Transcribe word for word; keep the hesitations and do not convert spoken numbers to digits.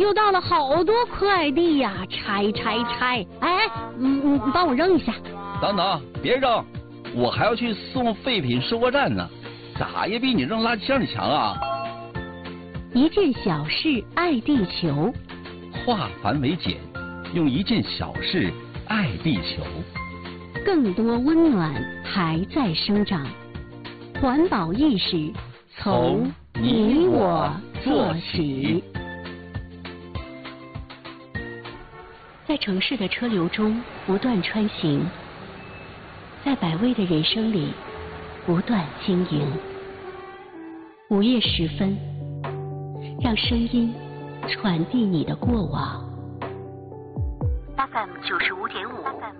又到了好多快递呀，拆拆拆！哎，嗯嗯，帮我扔一下。 等等，别扔，我还要去送废品收货站呢，咋也比你扔垃圾箱里强啊！ 一件小事爱地球， 化繁为简，用一件小事爱地球。 更多温暖还在生长，环保意识从你我做起。在城市的车流中不断穿行，在百味的人生里不断经营。午夜时分，让声音传递你的过往。F M 九十五点五。